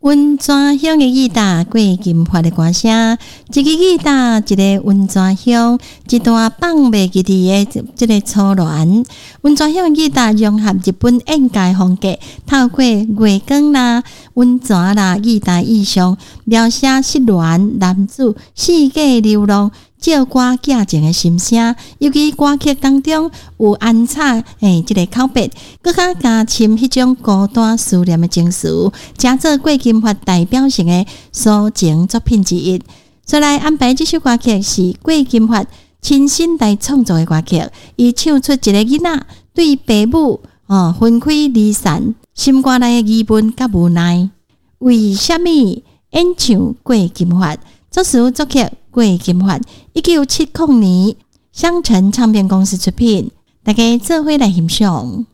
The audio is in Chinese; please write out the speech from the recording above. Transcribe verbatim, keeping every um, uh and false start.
温泉乡的吉他，过金发的歌声，一个吉他，一个温泉乡，一段放袂记的这个初恋。温泉乡的吉他融合日本演歌风格，透过月光啦、温泉啦、吉他意象，描写失恋男子世界流浪。借歌寄情的心声，尤其歌曲当中有安插诶，即、这个口白，更加加深迄种孤单思念的情绪，加做过金发代表性的抒情作品之一。所以来安排这首歌曲是过金发亲身来创作的歌曲，伊唱出一个囡仔对父母哦分开离散，心肝内的疑问甲无奈。为虾米演唱过金发？作词作曲过金发，一九七零年香城唱片公司出品，大家做伙来欣赏。